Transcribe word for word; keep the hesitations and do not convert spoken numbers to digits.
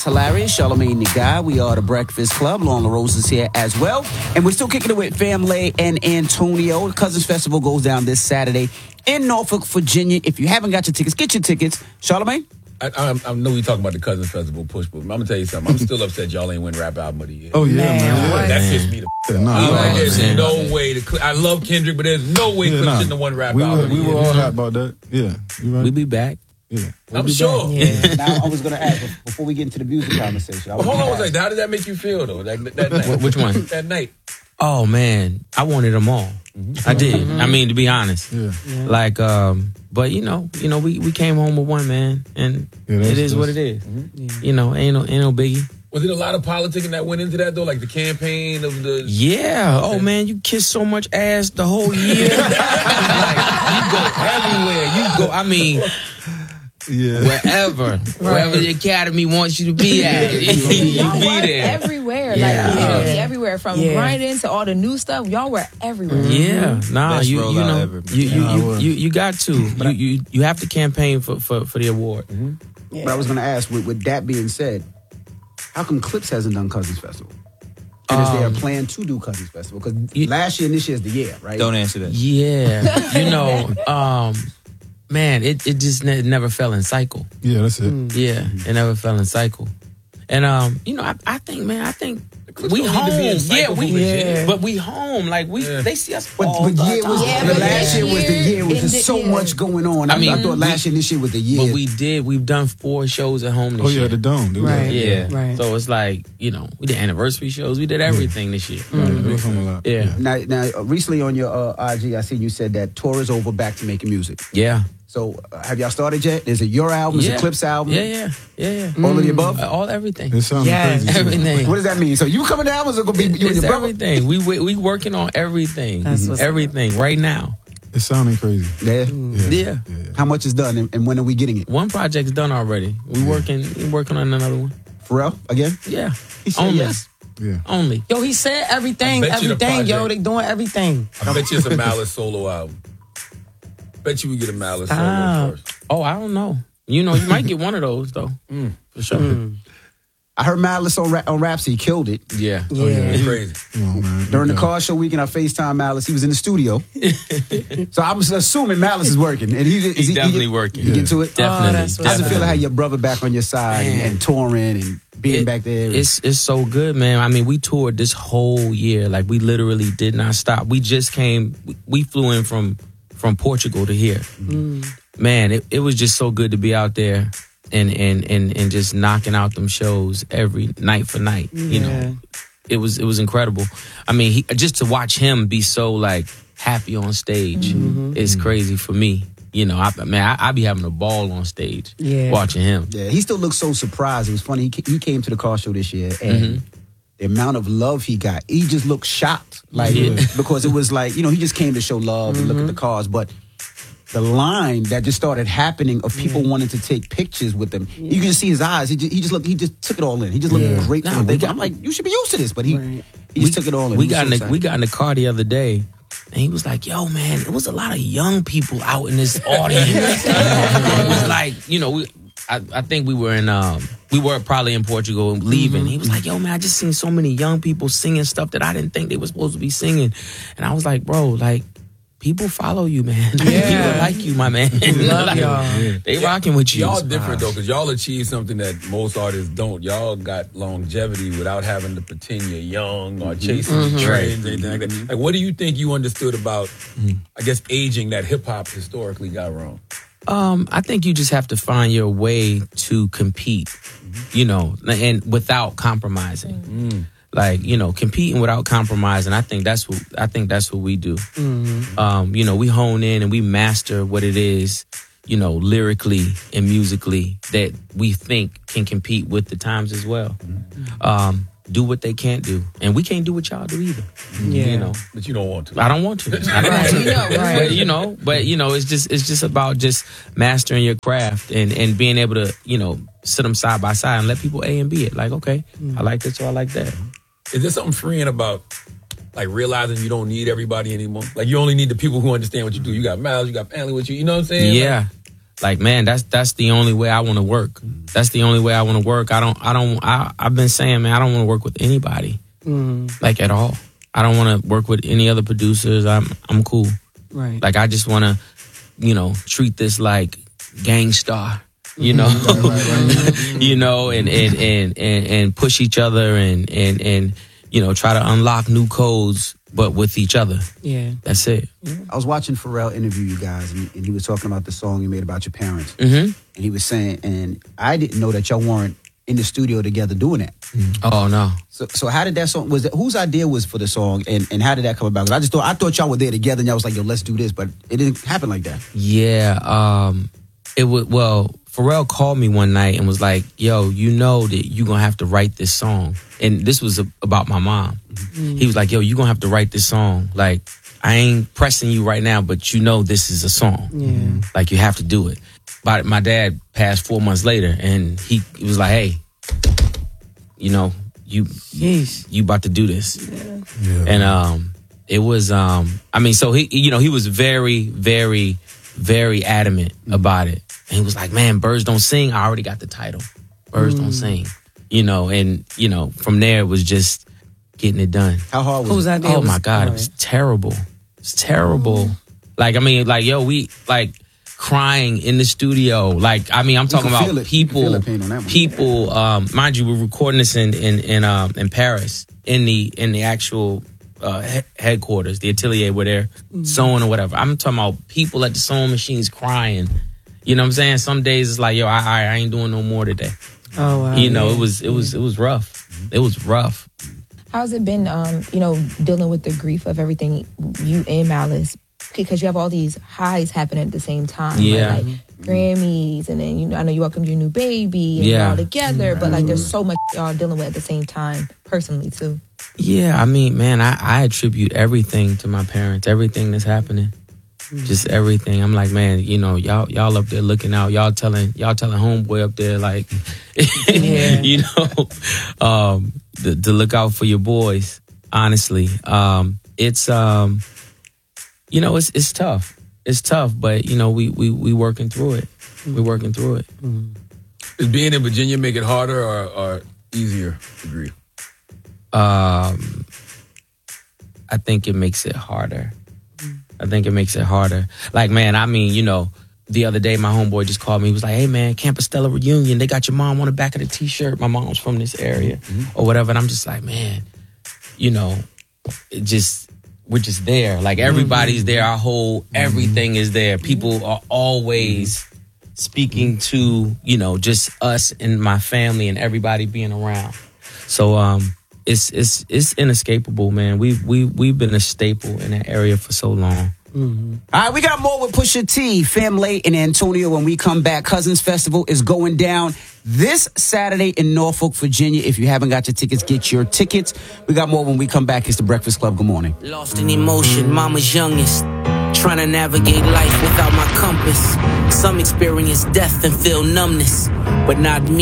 Hilarious, Charlamagne the Guy. We are the Breakfast Club. Lauren LaRose is here as well. And we're still kicking it with Family and Antonio. The Cousins Festival goes down this Saturday in Norfolk, Virginia. If you haven't got your tickets, get your tickets. Charlamagne? I, I, I know we talking about the Cousins Festival push, but I'm going to tell you something. I'm still upset y'all ain't win Rap Album of the Year. Oh, yeah, man. man. What? That pissed me the yeah, no, I'm like, there's man. no way. To, I love Kendrick, but there's no way yeah, Clips nah. shouldn't have won Rap we Album were, of the We Year. were all happy about that. Yeah. You right? We'll be back. Yeah. I'm sure. Yeah. Now, I was going to ask, before we get into the music conversation. I Well, hold on gonna one second. How did that make you feel, though, that, that night? Which one? That night. Oh, man. I wanted them all. Mm-hmm. I did. Mm-hmm. I mean, to be honest. Yeah. yeah. Like, um, but, you know, you know, we, we came home with one, man. And yeah, it is what it is. Mm-hmm. Yeah. You know, ain't no, ain't no biggie. Was it a lot of politicking that went into that, though? Like the campaign of the... Yeah. Oh, man, you kiss so much ass the whole year. Like, you go everywhere. You go, I mean... Yeah. Wherever, right. wherever the Academy wants you to be at, you be there. Everywhere, yeah. like literally everywhere, from yeah. grinding to all the new stuff. Y'all were everywhere. Yeah, nah, Best you you know, ever. you you, Yeah, you, you you got to, you, you you have to campaign for for, for the award. Mm-hmm. Yeah. But I was going to ask, with, with that being said, how come Clips hasn't done Cousins Festival? And um, is there a plan to do Cousins Festival? Because last year and this year is the year, right? Don't answer that. Yeah, you know. um Man, it, it just ne- never fell in cycle. Yeah, that's it. Mm. Yeah, it never fell in cycle. And, um, you know, I, I think, man, I think we home. Yeah, we, yeah. But we home. Like, we, yeah. they see us but, all but the year was, yeah, the but last year was the year. Was just so year. much going on. I, I mean, I thought last year and this year was the year. But we did. We've done four shows at home this oh, year. Oh, yeah, the Dome. The right. Yeah. yeah. Right. So it's like, you know, we did anniversary shows. We did everything yeah. this year. Mm-hmm. Yeah. yeah. Now, now, recently on your uh, I G, I seen you said that tour is over, back to making music. Yeah. So, uh, have y'all started yet? Is it your album? Is yeah. it Clips album? Yeah, yeah, yeah, yeah. All mm. of the above? Uh, all everything. It sounds yeah, crazy. Everything. What does that mean? So you coming down? Is it gonna be you and it's your brother? Everything. We we, we working on everything. That's mm-hmm. everything right now. It's sounding crazy. Yeah. Mm. Yeah. yeah. yeah. How much is done, and, and when are we getting it? One project's done already. We yeah. working. We working on another one. For real? Again? Yeah. He said Only. yes. Yeah. Only. Yo, he said everything. Everything. Yo, they doing everything. I bet you it's a Malice solo album. Bet you we get a Malice solo ah. first. Oh, I don't know. You know, you might get one of those though, mm. for sure. Mm. I heard Malice on, Ra- on Rhapsody killed it. Yeah, yeah, oh, yeah. It's crazy. Oh, During the car show weekend, I FaceTime Malice. He was in the studio, so I'm assuming Malice is working. And he, is He's he definitely he get, working. You get to it. Definitely. Oh, How's it feel to have your brother back on your side and, and touring and being it, back there? It's it's so good, man. I mean, we toured this whole year. Like, we literally did not stop. We just came. We flew in from from Portugal to here. Mm. Man, it, it was just so good to be out there and and and and just knocking out them shows every night for night. Yeah. You know, it was it was incredible. I mean, he, just to watch him be so like happy on stage mm-hmm. is crazy for me. You know, I man, I, I be having a ball on stage yeah. watching him. Yeah, he still looks so surprised. It was funny. He, he came to the car show this year and. Mm-hmm. The amount of love he got, he just looked shocked, like yeah. because it was like, you know, he just came to show love mm-hmm. and look at the cars, but the line that just started happening of people yeah. wanting to take pictures with him, yeah. you can see his eyes. He just, he just looked, he just took it all in. He just looked yeah. grateful. Nah, got, I'm like, you should be used to this, but he, right. he just we, took it all in. We got so in the, we got in the car the other day. And he was like, yo, man, it was a lot of young people out in this audience. It was like, you know, we, I, I think we were in, um, we were probably in Portugal leaving. Mm-hmm. He was like, yo, man, I just seen so many young people singing stuff that I didn't think they were supposed to be singing. And I was like, bro, like, people follow you, man. Yeah. People like you, my man. Love like, y'all. They rocking with you. Y'all different, though, because y'all achieve something that most artists don't. Y'all got longevity without having to pretend you're young or chasing mm-hmm. the trends or anything like that. Like, what do you think you understood about, mm-hmm. I guess, aging that hip-hop historically got wrong? Um, I think you just have to find your way to compete, mm-hmm. you know, and without compromising. Mm. Like, you know, competing without compromising. I think that's what I think that's what we do. Mm-hmm. Um, you know, we hone in and we master what it is, you know, lyrically and musically that we think can compete with the times as well. Mm-hmm. Um, do what they can't do, and we can't do what y'all do either. Yeah. You know, but you don't want to. I don't want to. I don't want to. Right. But, you know, but you know, it's just it's just about just mastering your craft and and being able to, you know, sit them side by side and let people A and B it. Like, okay, mm. I like this, so I like that. Is there something freeing about like realizing you don't need everybody anymore? Like, you only need the people who understand what you do. You got Miles, you got family with you. You know what I'm saying? Yeah. Like, Like, man, that's that's the only way I want to work. That's the only way I want to work. I don't, I don't, I, I've been saying, man, I don't want to work with anybody, Mm. like at all. I don't want to work with any other producers. I'm, I'm cool. Right. Like, I just want to, you know, treat this like Gang Starr, you know, you know, and, and, and, and, and push each other and, and, and, you know, try to unlock new codes, but with each other. Yeah. That's it. I was watching Pharrell interview you guys, and, and he was talking about the song you made about your parents. Mm-hmm. And he was saying, and I didn't know that y'all weren't in the studio together doing that. Oh, no. So, so how did that song? Was that whose idea was for the song, and, and how did that come about? 'Cause I just thought I thought y'all were there together, and y'all was like, "Yo, let's do this," but it didn't happen like that. Yeah, um, it would. Well, Pharrell called me one night and was like, "Yo, you know that you gonna have to write this song," and this was a, about my mom. Mm-hmm. He was like, "Yo, you gonna have to write this song. Like, I ain't pressing you right now, but you know this is a song. Yeah. Like, you have to do it." But my dad passed four months later, and he, he was like, "Hey, you know, you Jeez. you about to do this." Yeah. Yeah. And um, it was, um, I mean, so he, you know, he was very, very, very adamant about it. And he was like, "Man, Birds Don't Sing. I already got the title. Birds Don't Sing." You know, and you know, from there it was just getting it done. How hard was Who's it? that? Oh my God, it was terrible. It's terrible. Like, I mean, like, yo, we like crying in the studio. Like, I mean, I'm talking can feel about it. You can feel people, the pain on that one. people, um, mind you, we're recording this in, in, in, um, in Paris, in the, in the actual, uh, he- headquarters, the atelier where they're sewing or whatever. I'm talking about people at the sewing machines crying. You know what I'm saying? Some days it's like, yo, I, I, I ain't doing no more today. Oh wow. You know, yeah. it was, it was, it was rough. It was rough. How's it been, um, you know, dealing with the grief of everything, you and Malice? Because you have all these highs happening at the same time. Yeah. Right? Like Grammys, and then, you know, I know you welcomed your new baby, and Yeah. you're all together, but like there's so much y'all dealing with at the same time, personally, too. Yeah, I mean, man, I, I attribute everything to my parents, everything that's happening. Just everything. I'm like, man, you know, y'all y'all up there looking out, y'all telling y'all telling homeboy up there like Yeah. you know, um, to, to look out for your boys, honestly. Um, it's um you know, it's it's tough. It's tough, but you know, we we we working through it. We're working through it. Does being in Virginia make it harder or, or easier to grieve? Um, I think it makes it harder. I think it makes it harder. Like, man, I mean, you know, the other day my homeboy just called me. He was like, "Hey, man, Campostella reunion. They got your mom on the back of the T-shirt. My mom's from this area," or whatever. And I'm just like, man, you know, it just we're just there. Like, everybody's there. Our whole everything is there. People are always speaking to, you know, just us and my family and everybody being around. So um, it's it's it's inescapable, man. We've we we've been a staple in that area for so long. All right, we got more with Pusha T, Fam Late, and Antonio. When we come back, Cousins Festival is going down this Saturday in Norfolk, Virginia. If you haven't got your tickets, get your tickets. We got more when we come back. It's the Breakfast Club. Good morning. Lost in emotion, mama's youngest. Trying to navigate life without my compass. Some experience death and feel numbness, but not me.